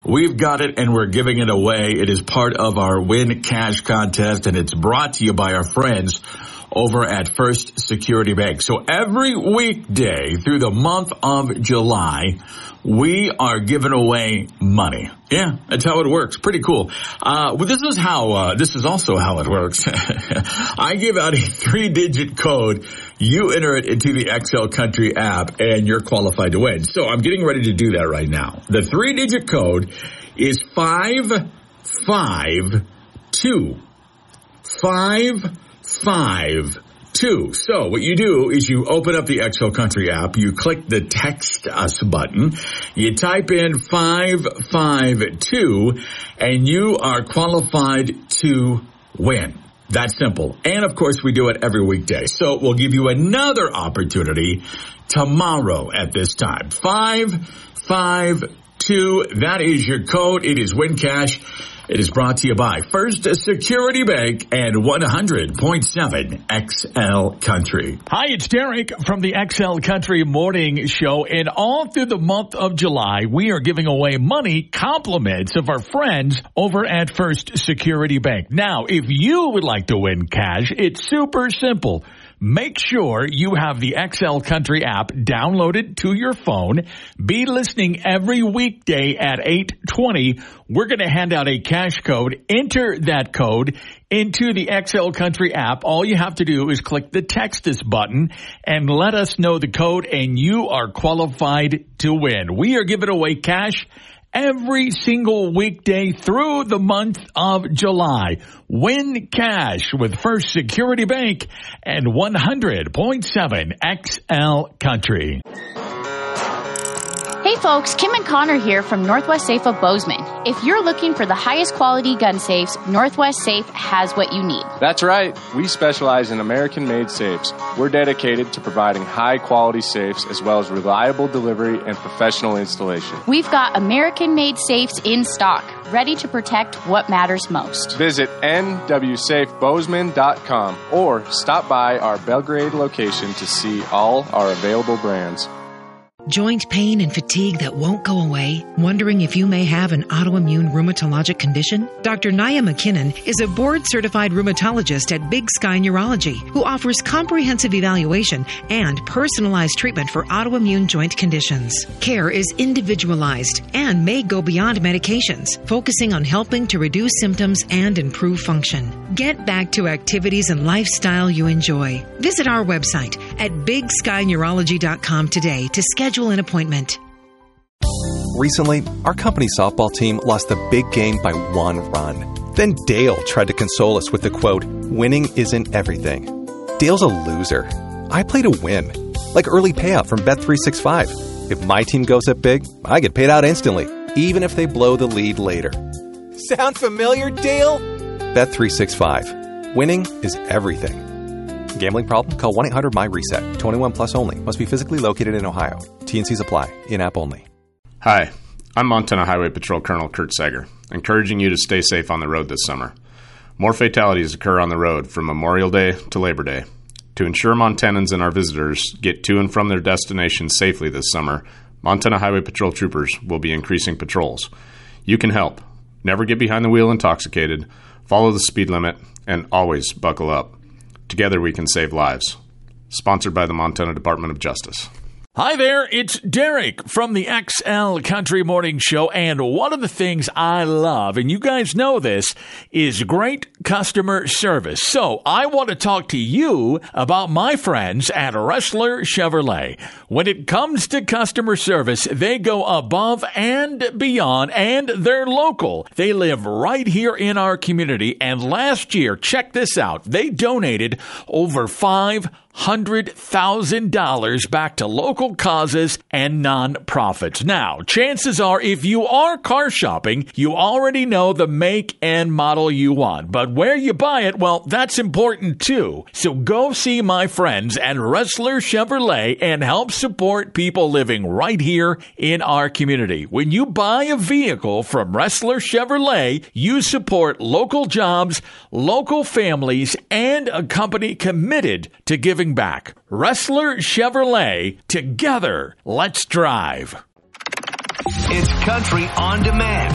We've got it, and we're giving it away. It is part of our Win Cash contest, and it's brought to you by our friends over at First Security Bank. So every weekday through the month of July, we are giving away money. Yeah, that's how it works. Pretty cool. This is also how it works. I give out a 3-digit code. You enter it into the XL Country app, and you're qualified to win. So I'm getting ready to do that right now. The 3-digit code is 552. 552. So what you do is you open up the XL Country app, you click the Text Us button, you type in 552, and you are qualified to win. That's simple. And of course, we do it every weekday. So we'll give you another opportunity tomorrow at this time. 552. That is your code. It is Win Cash. It is brought to you by First Security Bank and 100.7 XL Country. Hi, it's Derek from the XL Country Morning Show. And all through the month of July, we are giving away money compliments of our friends over at First Security Bank. Now, if you would like to win cash, it's super simple. Make sure you have the XL Country app downloaded to your phone. Be listening every weekday at 8:20. We're going to hand out a cash code. Enter that code into the XL Country app. All you have to do is click the Text Us button and let us know the code, and you are qualified to win. We are giving away cash every single weekday through the month of July. Win cash with First Security Bank and 100.7 XL Country. Hey folks, Kim and Connor here from Northwest Safe of Bozeman. If you're looking for the highest quality gun safes, Northwest Safe has what you need. That's right. We specialize in American-made safes. We're dedicated to providing high-quality safes as well as reliable delivery and professional installation. We've got American-made safes in stock, ready to protect what matters most. Visit nwsafebozeman.com or stop by our Belgrade location to see all our available brands. Joint pain and fatigue that won't go away? Wondering if you may have an autoimmune rheumatologic condition? Dr. Naya McKinnon is a board-certified rheumatologist at Big Sky Neurology who offers comprehensive evaluation and personalized treatment for autoimmune joint conditions. Care is individualized and may go beyond medications, focusing on helping to reduce symptoms and improve function. Get back to activities and lifestyle you enjoy. Visit our website at BigSkyNeurology.com today to schedule an appointment. Recently, our company softball team lost the big game by 1 run. Then Dale tried to console us with the quote, "Winning isn't everything." Dale's a loser. I play to win, like early payout from Bet365. If my team goes up big, I get paid out instantly, even if they blow the lead later. Sound familiar, Dale? Bet365. Winning is everything. Gambling problem? Call 1-800-MY-RESET. 21 plus only. Must be physically located in Ohio. T&Cs apply. In-app only. Hi, I'm Montana Highway Patrol Colonel Kurt Sager, encouraging you to stay safe on the road this summer. More fatalities occur on the road from Memorial Day to Labor Day. To ensure Montanans and our visitors get to and from their destinations safely this summer, Montana Highway Patrol troopers will be increasing patrols. You can help. Never get behind the wheel intoxicated, follow the speed limit, and always buckle up. Together we can save lives. Sponsored by the Montana Department of Justice. Hi there, it's Derek from the XL Country Morning Show, and one of the things I love, and you guys know this, is great customer service. So I want to talk to you about my friends at Ressler Chevrolet. When it comes to customer service, they go above and beyond, and they're local. They live right here in our community, and last year, check this out, they donated over $500,000 back to local causes and nonprofits. Now, chances are if you are car shopping, you already know the make and model you want. But where you buy it, well, that's important too. So go see my friends at Ressler Chevrolet and help support people living right here in our community. When you buy a vehicle from Ressler Chevrolet, you support local jobs, local families, and a company committed to giving back. Ressler Chevrolet. Together, let's drive. It's Country on Demand